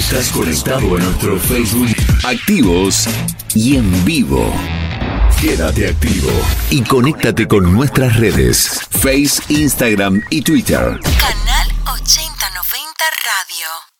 Estás conectado a nuestro Facebook, activos y en vivo. Quédate activo y conéctate con nuestras redes, Face, Instagram y Twitter. Canal 8090 Radio.